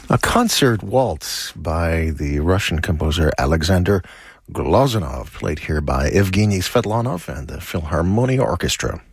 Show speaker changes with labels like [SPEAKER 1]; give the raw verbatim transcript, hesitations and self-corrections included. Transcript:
[SPEAKER 1] A concert waltz by the Russian composer Alexander Glazunov, played here by Evgeny Svetlanov and the Philharmonia Orchestra.